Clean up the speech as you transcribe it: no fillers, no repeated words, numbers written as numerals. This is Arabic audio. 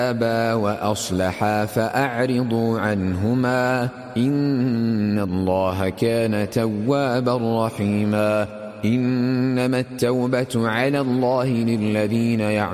تابا وأصلحا فأعرضوا عنهما إن الله كان توابا رحيما. إنما التوبة على الله للذين يعملون